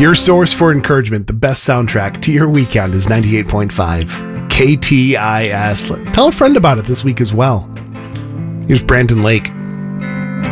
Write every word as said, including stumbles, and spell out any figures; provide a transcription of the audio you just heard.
Your source for encouragement, the best soundtrack to your weekend is ninety-eight point five K T I S. Tell a friend about it this week as well. Here's Brandon Lake.